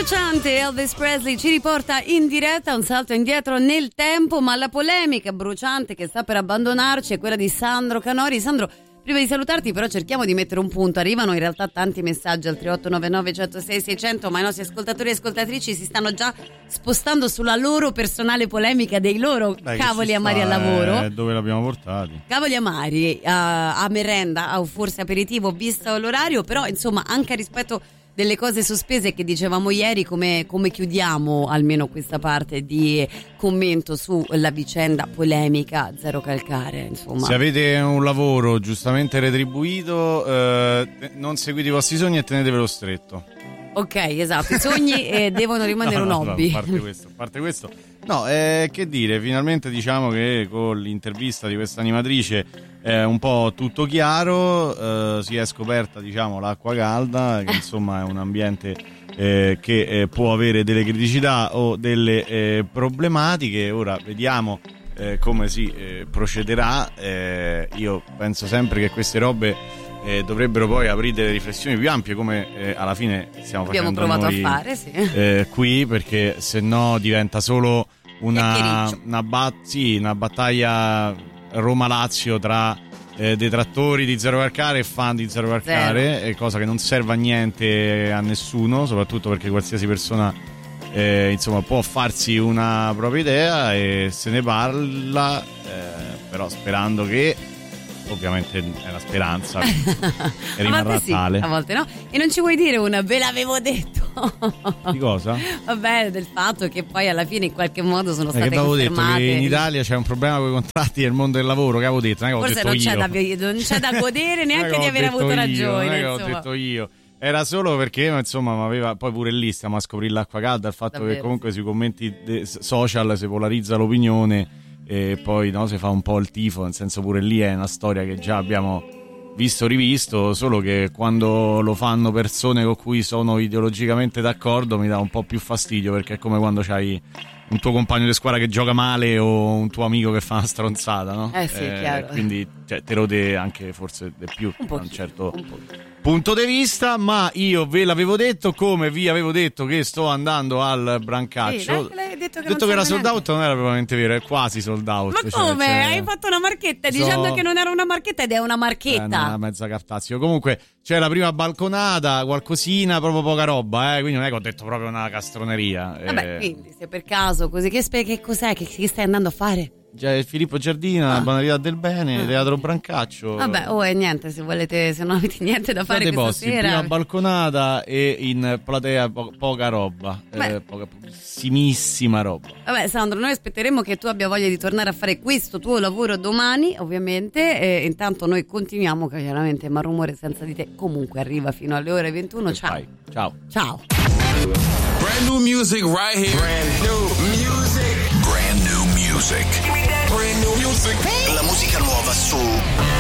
Bruciante Elvis Presley ci riporta in diretta, un salto indietro nel tempo, ma la polemica bruciante che sta per abbandonarci è quella di Sandro Canori. Sandro, prima di salutarti però cerchiamo di mettere un punto. Arrivano in realtà tanti messaggi al 3899 106 600, ma i nostri ascoltatori e ascoltatrici si stanno già spostando sulla loro personale polemica dei loro cavoli amari al lavoro. Dove l'abbiamo portati? Cavoli amari a merenda, o forse aperitivo, visto l'orario, però insomma anche a rispetto delle cose sospese che dicevamo ieri, come chiudiamo almeno questa parte di commento sulla vicenda polemica Zero Calcare, insomma. Se avete un lavoro giustamente retribuito, non seguite i vostri sogni e tenetevelo stretto. Ok, esatto, i sogni devono rimanere un hobby. A parte questo. No, che dire, finalmente diciamo che con l'intervista di questa animatrice è un po' tutto chiaro, si è scoperta, diciamo, l'acqua calda, che insomma è un ambiente che può avere delle criticità o delle problematiche. Ora vediamo come si procederà. Io penso sempre che queste robe dovrebbero poi aprire delle riflessioni più ampie, come alla fine stiamo facendo provato noi, a fare, sì. Qui, perché se no diventa solo una battaglia Roma-Lazio tra detrattori di Zero Calcare e fan di Zero Calcare, cosa che non serve a niente a nessuno, soprattutto perché qualsiasi persona insomma può farsi una propria idea e se ne parla, però sperando che, ovviamente è la speranza e rimarrà tale. A volte no. E non ci vuoi dire una ve l'avevo detto? Di cosa? Vabbè, del fatto che poi alla fine in qualche modo sono state che avevo confermate. detto che in Italia c'è un problema con i contratti del mondo del lavoro, che avevo detto, non è che forse ho detto non c'è da godere neanche di aver avuto ragione. Non è che ho detto io. Era solo perché insomma m'aveva, poi pure lì stiamo a scoprire l'acqua calda, il fatto che comunque sui commenti social si polarizza l'opinione e poi si fa un po' il tifo, nel senso pure lì è una storia che già abbiamo visto rivisto, solo che quando lo fanno persone con cui sono ideologicamente d'accordo mi dà un po' più fastidio, perché è come quando c'hai un tuo compagno di squadra che gioca male o un tuo amico che fa una stronzata, no? Sì, chiaro. Quindi te rode anche forse di più da un certo punto di vista, ma io ve l'avevo detto, come vi avevo detto che sto andando al Brancaccio. Sì, l'hai detto che era sold out, non era probabilmente vero, è quasi sold out. Ma come? Hai fatto una marchetta dicendo che non era una marchetta ed è una marchetta. Una mezza cartazio. Comunque c'è la prima balconata, qualcosina, proprio poca roba, quindi non è che ho detto proprio una castroneria. Vabbè, quindi se per caso così, che cos'è? Che stai andando a fare? Filippo Giardina, Banalità del Bene, Teatro Brancaccio. Vabbè, niente, se volete, se non avete niente da fare questa sera. Prima balconata e in platea poca roba, pochissima roba. Vabbè, Sandro, noi aspetteremo che tu abbia voglia di tornare a fare questo tuo lavoro domani, ovviamente, e intanto noi continuiamo, chiaramente, ma Rumore senza di te comunque arriva fino alle ore 21. Ciao. Ciao. Brand new music right here. Brand new music. Brand new music. Brand new music. La musica nuova su